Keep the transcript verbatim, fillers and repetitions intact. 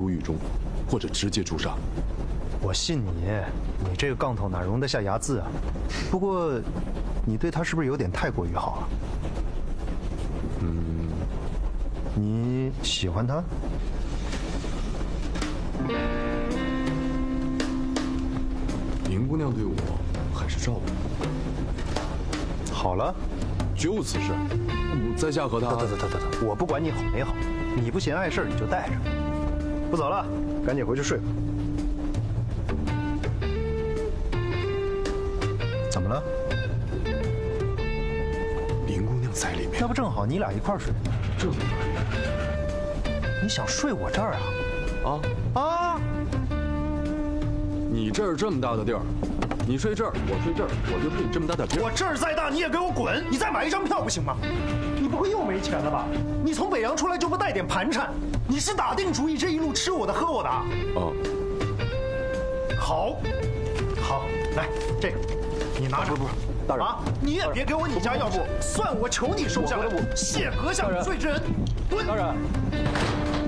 狱中，或者直接诛杀。 我信你，你这个杠头哪容得下睚眦啊？不过，你对他是不是有点太过于好了？嗯，你喜欢他？ 林姑娘对我很是照顾。 好了， 绝无此事。在下和他…… 得得得得得，我不管你好没好，你不嫌碍事你就带着。不早了，赶紧回去睡吧。怎么了？ 林姑娘在里面， 那不正好你俩一块儿睡？ 这你想睡我这儿啊？ 啊啊！ 你这儿这么大的地儿，你睡这儿，我睡这儿，我就睡你这么大点地儿。 我这儿再大你也给我滚！你再买一张票不行吗？你不会又没钱了吧？你从北洋出来就不带点盘缠？你是打定主意这一路吃我的喝我的啊？ 哦， 好，好，来这个，你拿着。 不是不是，大人啊，你也别给我你家钥匙，算我求你收下来。谢阁下无罪之恩，滚！ 大人。